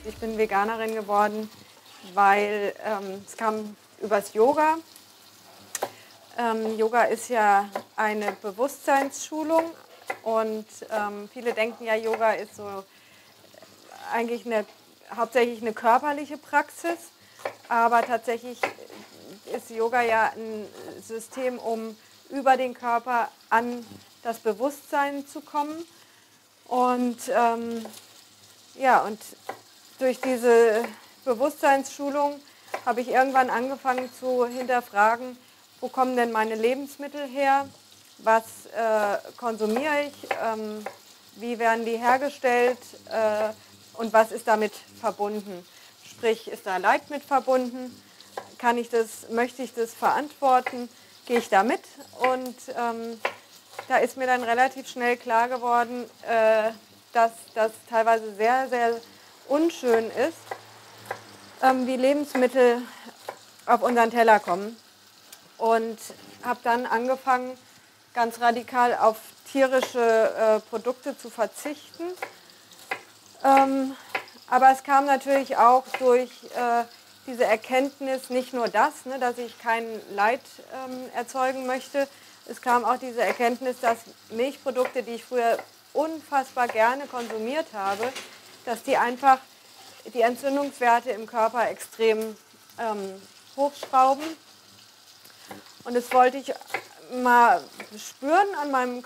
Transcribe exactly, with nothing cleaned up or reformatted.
Ich bin Veganerin geworden, weil ähm, es kam übers Yoga. Ähm, Yoga ist ja eine Bewusstseinsschulung und ähm, viele denken ja, Yoga ist so eigentlich eine, hauptsächlich eine körperliche Praxis, aber tatsächlich ist Yoga ja ein System, um über den Körper an das Bewusstsein zu kommen. Und ähm, ja, und durch diese Bewusstseinsschulung habe ich irgendwann angefangen zu hinterfragen, wo kommen denn meine Lebensmittel her, was äh, konsumiere ich, ähm, wie werden die hergestellt äh, und was ist damit verbunden. Sprich, ist da Leid mit verbunden? Kann ich das, möchte ich das verantworten? Gehe ich da mit? Und ähm, da ist mir dann relativ schnell klar geworden, äh, dass das teilweise sehr, sehr unschön ist, ähm, wie Lebensmittel auf unseren Teller kommen. Und habe dann angefangen, ganz radikal auf tierische äh, Produkte zu verzichten. Ähm, aber es kam natürlich auch durch äh, diese Erkenntnis, nicht nur das, ne, dass ich kein Leid ähm, erzeugen möchte, es kam auch diese Erkenntnis, dass Milchprodukte, die ich früher unfassbar gerne konsumiert habe, dass die einfach die Entzündungswerte im Körper extrem ähm, hochschrauben. Und das wollte ich mal spüren an meinem